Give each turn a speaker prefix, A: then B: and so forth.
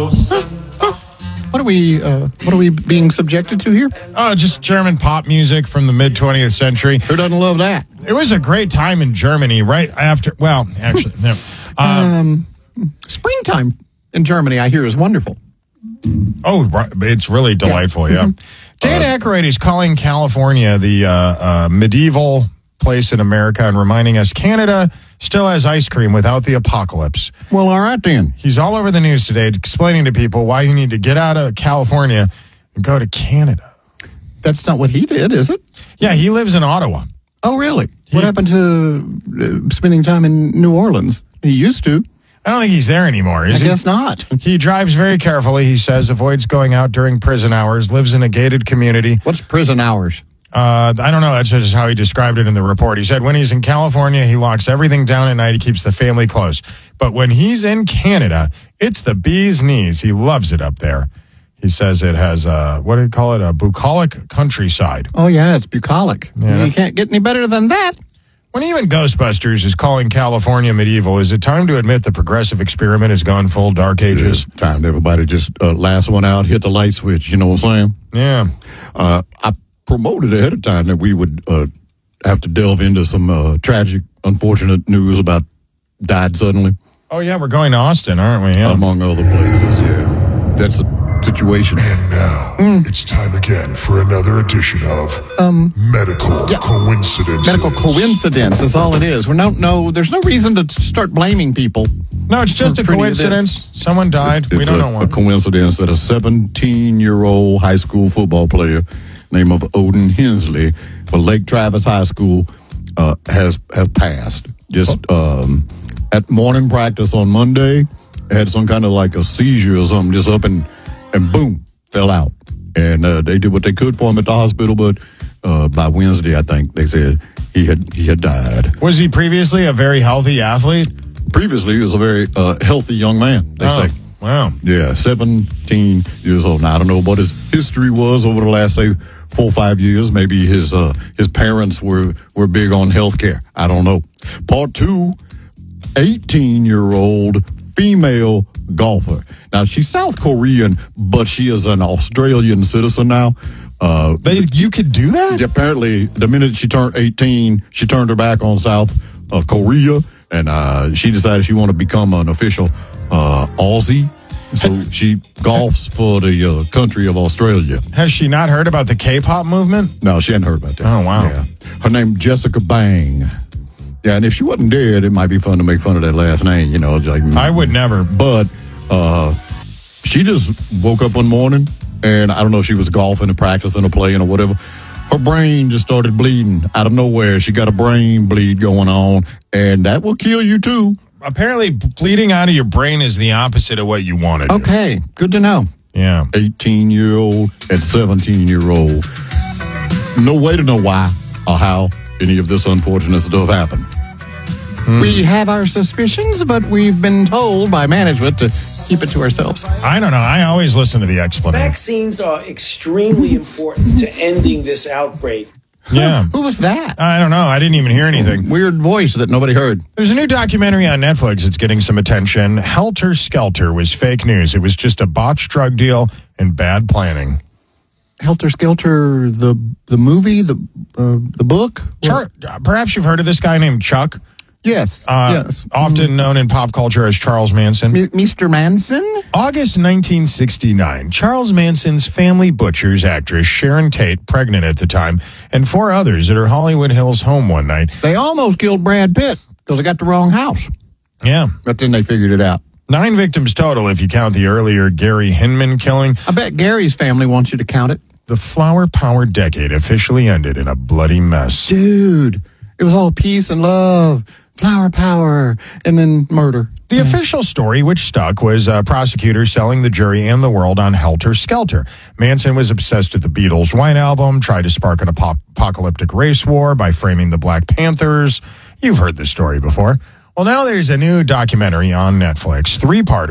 A: What are we being subjected to here?
B: Oh, just German pop music from the mid-20th century.
A: Who doesn't love that?
B: It was a great time in Germany, right after, well, actually, no.
A: Springtime in Germany, I hear, is wonderful.
B: Oh, right, it's really delightful, yeah. Dan Aykroyd is calling California the medieval place in America and reminding us Canada still has ice cream without the apocalypse.
A: Well, all right then.
B: He's all over the news today explaining to people why you need to get out of California and go to Canada.
A: That's not what he did, is it?
B: Yeah, he lives in Ottawa.
A: Oh, really? What happened to spending time in New Orleans? He used to.
B: I don't think he's there anymore, is he?
A: I guess not.
B: He drives very carefully, he says, avoids going out during prison hours, lives in a gated community.
A: What's prison hours?
B: I don't know. That's just how he described it in the report. He said when he's in California, he locks everything down at night. He keeps the family close. But when he's in Canada, it's the bee's knees. He loves it up there. He says it has, what do you call it, a bucolic countryside.
A: Oh, yeah, it's bucolic.
B: Yeah.
A: You can't get any better than that.
B: When even Ghostbusters is calling California medieval, is it time to admit the progressive experiment has gone full dark ages?
C: It's time to everybody just last one out, hit the light switch, you know what I'm saying?
B: Yeah.
C: I promoted ahead of time that we would have to delve into some tragic, unfortunate news about died suddenly.
B: Oh, yeah, we're going to Austin, aren't we? Yeah.
C: Among other places, yeah. That's a situation.
D: And now, it's time again for another edition of Medical Coincidence.
A: Medical coincidence is all it is. There's no reason to start blaming people.
B: No, it's just a
A: For any of this.
B: coincidence. Someone died. We
C: It's
B: don't know
C: a
B: what.
C: coincidence that a 17-year-old high school football player named of Odin Hensley for Lake Travis High School has passed. Just at morning practice on Monday, had some kind of like a seizure or something, just up and boom, fell out. And they did what they could for him at the hospital, but by Wednesday, I think they said he had died.
B: Was he previously a very healthy athlete?
C: Previously, he was a very healthy young man, they say.
B: Wow.
C: Yeah, 17 years old. Now, I don't know what his history was over the last, say, 4 or 5 years. Maybe his parents were big on health care. I don't know. Part 2, 18-year-old female golfer. Now, she's South Korean, but she is an Australian citizen now.
B: You could do that?
C: Apparently, the minute she turned 18, she turned her back on South Korea, and she decided she wanted to become an official Aussie. So she golfs for the country of Australia.
B: Has she not heard about the K-pop movement?
C: No, she hadn't heard about that.
B: Oh, wow.
C: Yeah. Her name Jessica Bang. Yeah, and if she wasn't dead, it might be fun to make fun of that last name, you know. Like,
B: I would never.
C: But she just woke up one morning, and I don't know if she was golfing or practicing or playing or whatever. Her brain just started bleeding out of nowhere. She got a brain bleed going on, and that will kill you too.
B: Apparently, bleeding out of your brain is the opposite of what you wanted.
A: Okay, good to know.
B: Yeah.
C: 18-year-old and 17-year-old. No way to know why or how any of this unfortunate stuff happened.
A: We have our suspicions, but we've been told by management to keep it to ourselves.
B: I don't know. I always listen to the explanation.
E: Vaccines are extremely important to ending this outbreak.
B: Yeah.
A: Who was that?
B: I don't know. I didn't even hear anything.
A: Weird voice that nobody heard.
B: There's a new documentary on Netflix that's getting some attention. Helter Skelter was fake news. It was just a botched drug deal and bad planning.
A: Helter Skelter, the movie, the book?
B: Perhaps you've heard of this guy named Chuck.
A: Yes. Yes.
B: Often known in pop culture as Charles Manson.
A: Mr. Manson?
B: August 1969, Charles Manson's family butchers actress Sharon Tate, pregnant at the time, and 4 others at her Hollywood Hills home one night.
A: They almost killed Brad Pitt because they got the wrong house.
B: Yeah.
A: But then they figured it out.
B: 9 victims total if you count the earlier Gary Hinman killing.
A: I bet Gary's family wants you to count it.
B: The flower power decade officially ended in a bloody mess.
A: Dude, it was all peace and love, flower power, and then murder.
B: The official story, which stuck, was prosecutors selling the jury and the world on Helter Skelter. Manson was obsessed with the Beatles' White Album, tried to spark an apocalyptic race war by framing the Black Panthers. You've heard this story before. Well, now there's a new documentary on Netflix, 3-part.